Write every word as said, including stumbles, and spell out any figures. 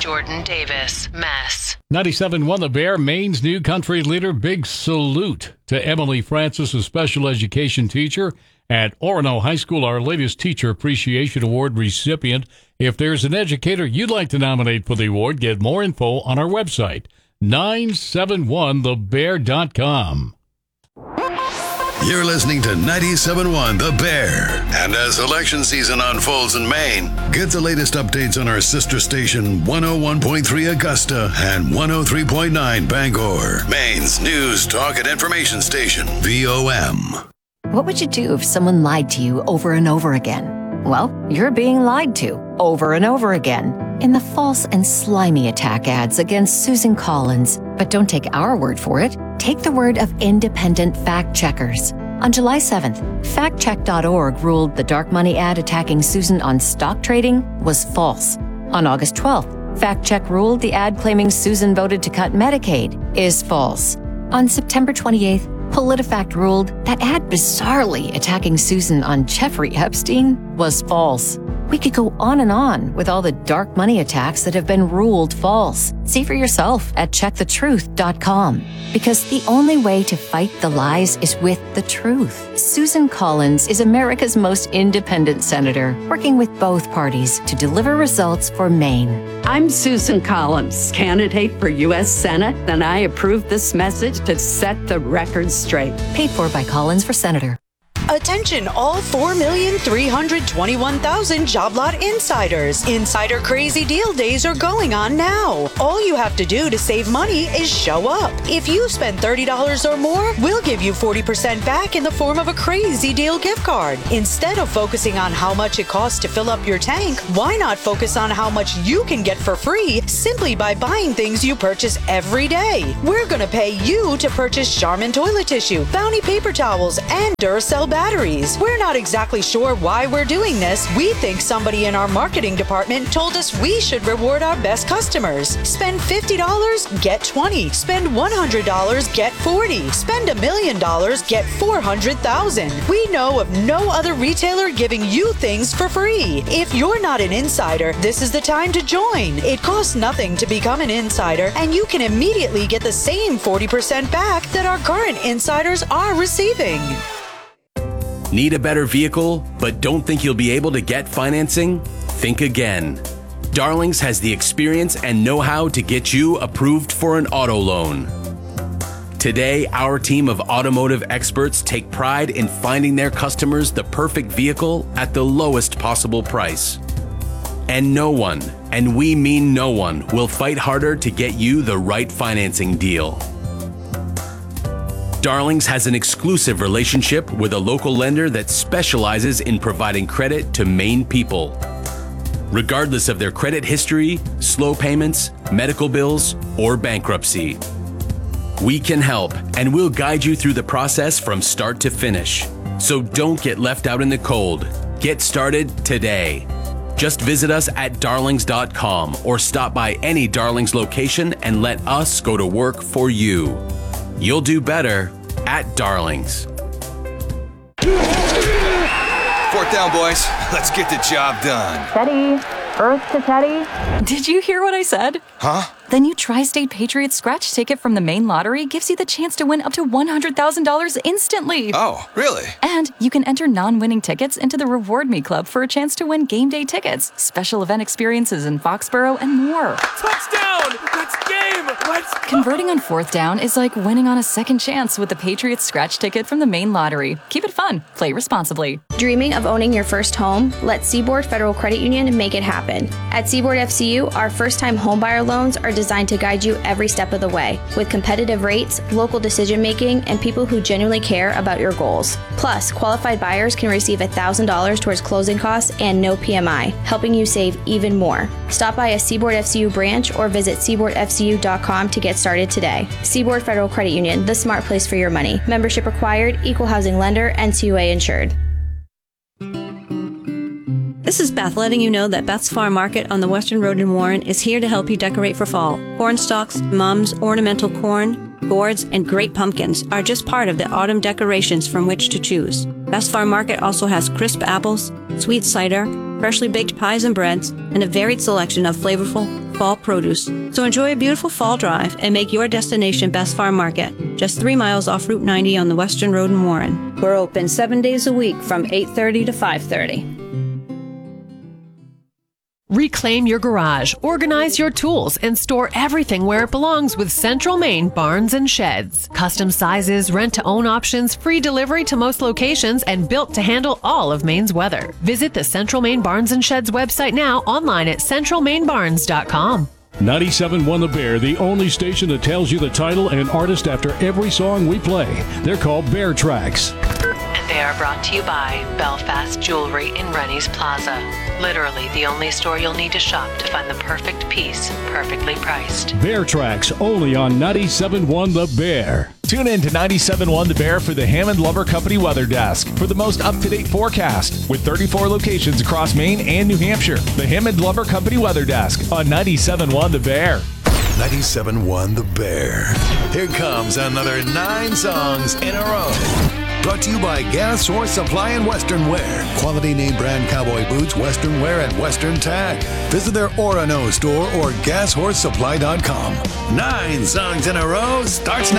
Jordan Davis. Mess. ninety-seven point one The Bear, Maine's new country leader. Big salute to Emily Francis, a special education teacher at Orono High School, our latest Teacher Appreciation Award recipient. If there's an educator you'd like to nominate for the award, get more info on our website, nine seven one the bear dot com. You're listening to ninety-seven point one The Bear. And as election season unfolds in Maine, get the latest updates on our sister station one oh one point three Augusta and one oh three point nine Bangor. Maine's news, talk, and information station, V O M. What would you do if someone lied to you over and over again? Well, you're being lied to over and over again in the false and slimy attack ads against Susan Collins. But don't take our word for it. Take the word of independent fact checkers. On July seventh, fact check dot org ruled the dark money ad attacking Susan on stock trading was false. On August twelfth, FactCheck ruled the ad claiming Susan voted to cut Medicaid is false. On September twenty-eighth, PolitiFact ruled that ad bizarrely attacking Susan on Jeffrey Epstein was false. We could go on and on with all the dark money attacks that have been ruled false. See for yourself at check the truth dot com. Because the only way to fight the lies is with the truth. Susan Collins is America's most independent senator, working with both parties to deliver results for Maine. I'm Susan Collins, candidate for U S Senate, and I approve this message to set the record straight. Paid for by Collins for Senator. Attention all four million three hundred twenty-one thousand job lot insiders. Insider Crazy Deal Days are going on now. All you have to do to save money is show up. If you spend thirty dollars or more, we'll give you forty percent back in the form of a Crazy Deal gift card. Instead of focusing on how much it costs to fill up your tank, why not focus on how much you can get for free simply by buying things you purchase every day? We're going to pay you to purchase Charmin toilet tissue, Bounty paper towels, and Duracell batteries. We're not exactly sure why we're doing this. We think somebody in our marketing department told us we should reward our best customers. Spend fifty dollars, get twenty. Spend one hundred dollars, get forty. Spend a million dollars, get four hundred thousand. We know of no other retailer giving you things for free. If you're not an insider, this is the time to join. It costs nothing to become an insider, and you can immediately get the same forty percent back that our current insiders are receiving. Need a better vehicle, but don't think you'll be able to get financing? Think again. Darlings has the experience and know-how to get you approved for an auto loan. Today, our team of automotive experts take pride in finding their customers the perfect vehicle at the lowest possible price. And no one, and we mean no one, will fight harder to get you the right financing deal. Darlings has an exclusive relationship with a local lender that specializes in providing credit to Maine people. Regardless of their credit history, slow payments, medical bills, or bankruptcy. We can help, and we'll guide you through the process from start to finish. So don't get left out in the cold. Get started today. Just visit us at darlings dot com or stop by any Darlings location and let us go to work for you. You'll do better at Darlings. Fourth down, boys. Let's get the job done. Teddy. Earth to Teddy. Did you hear what I said? Huh? The new Tri-State Patriots scratch ticket from the Maine Lottery gives you the chance to win up to one hundred thousand dollars instantly. Oh, really? And you can enter non-winning tickets into the Reward Me Club for a chance to win game day tickets, special event experiences in Foxborough, and more. Touchdown! That's game! Let's go! Converting on fourth down is like winning on a second chance with the Patriots scratch ticket from the Maine Lottery. Keep it fun. Play responsibly. Dreaming of owning your first home? Let Seaboard Federal Credit Union make it happen. At Seaboard F C U, our first-time homebuyer loans are designed to guide you every step of the way, with competitive rates, local decision-making, and people who genuinely care about your goals. Plus, qualified buyers can receive one thousand dollars towards closing costs and no P M I, helping you save even more. Stop by a Seaboard F C U branch or visit seaboard f c u dot com to get started today. Seaboard Federal Credit Union, the smart place for your money. Membership required, equal housing lender, N C U A insured. This is Beth letting you know that Beth's Farm Market on the Western Road in Warren is here to help you decorate for fall. Corn stalks, mums, ornamental corn, gourds, and great pumpkins are just part of the autumn decorations from which to choose. Beth's Farm Market also has crisp apples, sweet cider, freshly baked pies and breads, and a varied selection of flavorful, fall produce. So enjoy a beautiful fall drive and make your destination Best Farm Market, just three miles off Route ninety on the Western Road in Warren. We're open seven days a week from eight thirty to five thirty. Reclaim your garage, organize your tools, and store everything where it belongs with Central Maine Barns and Sheds. Custom sizes, rent-to-own options, free delivery to most locations, and built to handle all of Maine's weather. Visit the Central Maine Barns and Sheds website now online at central maine barns dot com. ninety-seven point one The Bear, the only station that tells you the title and artist after every song we play. They're called Bear Tracks. And they are brought to you by Belfast Jewelry in Rennie's Plaza. Literally the only store you'll need to shop to find the perfect piece, perfectly priced. Bear Tracks, only on ninety-seven point one The Bear. Tune in to ninety-seven point one The Bear for the Hammond Lumber Company Weather Desk for the most up-to-date forecast with thirty-four locations across Maine and New Hampshire. The Hammond Lumber Company Weather Desk on ninety-seven point one The Bear. ninety-seven point one The Bear. Here comes another nine songs in a row. Brought to you by Gas Horse Supply and Western Wear. Quality name brand cowboy boots, Western Wear, and Western Tag. Visit their Orono store or gas horse supply dot com. Nine songs in a row starts now.